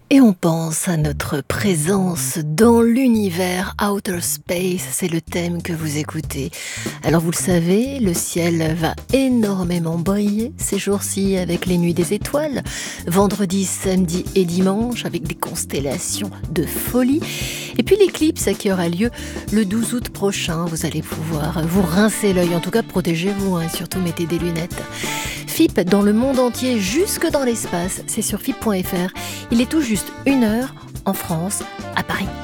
Et on pense à notre présence dans l'univers outer space, c'est le thème que vous écoutez. Alors vous le savez, le ciel va énormément briller ces jours-ci avec les nuits des étoiles, vendredi, samedi et dimanche avec des constellations de folie. Et puis l'éclipse qui aura lieu le 12 août prochain, vous allez pouvoir vous rincer l'œil, en tout cas protégez-vous et surtout mettez des lunettes. FIP dans le monde entier, jusque dans l'espace, c'est sur FIP.fr. Il est tout juste 1 heure en France, à Paris.